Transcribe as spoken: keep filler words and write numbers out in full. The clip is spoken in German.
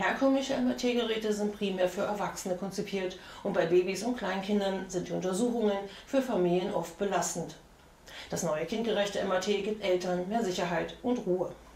Herkömmliche M R T-Geräte sind primär für Erwachsene konzipiert und bei Babys und Kleinkindern sind die Untersuchungen für Familien oft belastend. Das neue kindgerechte M R T gibt Eltern mehr Sicherheit und Ruhe.